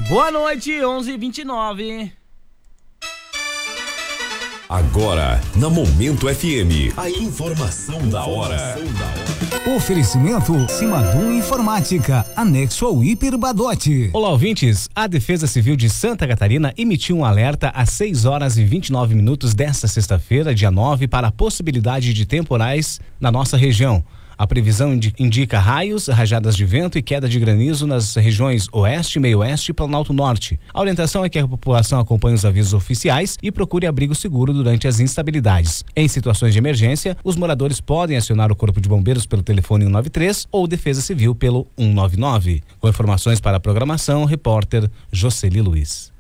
Boa noite, 11h29. Agora, na Momento FM, a informação da hora. Oferecimento Simadum Informática, anexo ao Hiper Badote. Olá, ouvintes. A Defesa Civil de Santa Catarina emitiu um alerta às 6h29 desta sexta-feira, dia 9, para a possibilidade de temporais na nossa região. A previsão indica raios, rajadas de vento e queda de granizo nas regiões oeste, meio-oeste e Planalto Norte. A orientação é que a população acompanhe os avisos oficiais e procure abrigo seguro durante as instabilidades. Em situações de emergência, os moradores podem acionar o Corpo de Bombeiros pelo telefone 193 ou Defesa Civil pelo 199. Com informações para a programação, repórter Jocely Luiz.